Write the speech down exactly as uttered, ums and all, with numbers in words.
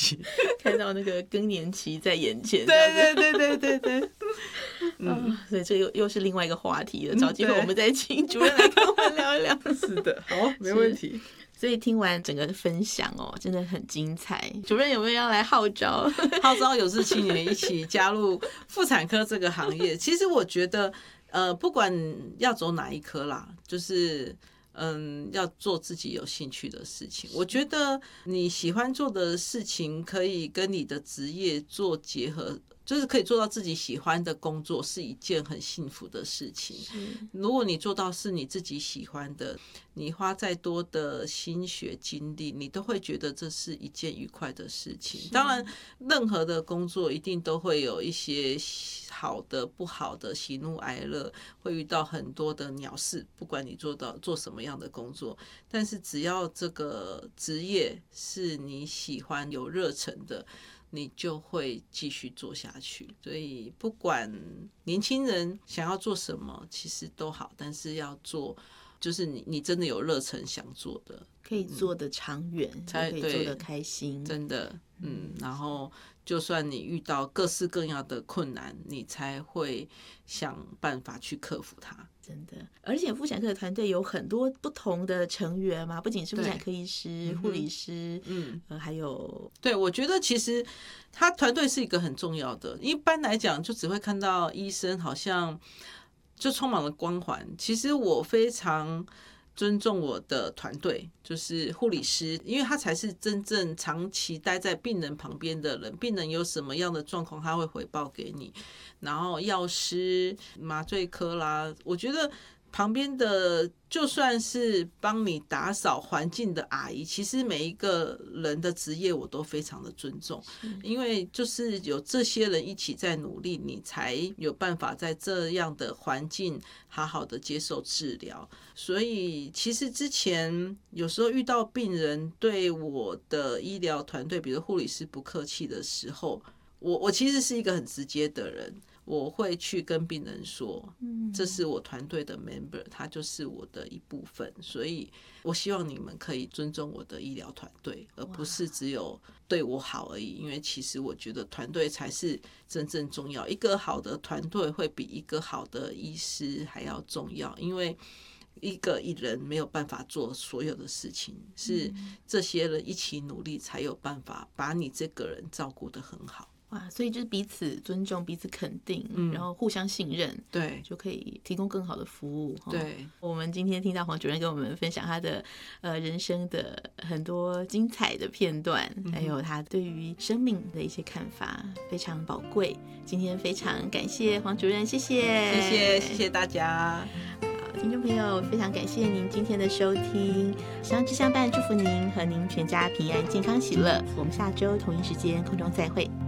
期， 看到那个更年期在眼前。 对对对对对对。 嗯、哦，所以这又又是另外一个话题了。找机会我们再请主任来跟我们聊一聊。 是的，好，没问题。 所以听完整个分享哦，真的很精彩。主任有没有要来号召？ 号召有志青年一起加入妇产科这个行业。其实我觉得，呃，不管要走哪一科啦，就是嗯，要做自己有兴趣的事情。我觉得你喜欢做的事情可以跟你的职业做结合。就是可以做到自己喜欢的工作，是一件很幸福的事情。如果你做到是你自己喜欢的，你花再多的心血精力，你都会觉得这是一件愉快的事情。当然，任何的工作一定都会有一些好的、不好的，喜怒哀乐，会遇到很多的鸟事。不管你做到做什么样的工作，但是只要这个职业是你喜欢、有热忱的，你就会继续做下去。所以不管年轻人想要做什么其实都好，但是要做就是你你真的有热忱想做的， 可以做得长远、嗯、才可以做得开心， 真的。嗯，然后就算你遇到各式各样的困难，你才会想办法去克服它。 真的，而且妇产科的团队有很多不同的成员嘛，不仅是妇产科医师、护理师，嗯、呃，还有， 对，我觉得其实他团队是一个很重要的。一般来讲，就只会看到医生好像就充满了光环。其实我非常尊重我的团队，就是护理师，因为他才是真正长期待在病人旁边的人。病人有什么样的状况，他会回报给你。然后药师、麻醉科啦，我觉得旁边的就算是帮你打扫环境的阿姨，其实每一个人的职业我都非常的尊重，因为就是有这些人一起在努力，你才有办法在这样的环境好好的接受治疗。所以其实之前有时候遇到病人对我的医疗团队，比如护理师不客气的时候，我我其实是一个很直接的人，我会去跟病人说，这是我团队的 member， 他就是我的一部分，所以我希望你们可以尊重我的医疗团队，而不是只有对我好而已。因为其实我觉得团队才是真正重要，一个好的团队会比一个好的医师还要重要，因为一个一人没有办法做所有的事情，是这些人一起努力才有办法把你这个人照顾得很好。 哇，所以就是彼此尊重、彼此肯定，嗯、然后互相信任， 对， 就可以提供更好的服务。 对， 我们今天听到黄主任跟我们分享他的呃人生的很多精彩的片段，嗯、还有他对于生命的一些看法，非常宝贵。今天非常感谢黄主任，谢谢， 谢谢，谢谢大家。 听众朋友，非常感谢您今天的收听，相知相伴，祝福您和您全家平安、健康、喜乐。我们下周同一时间空中再会。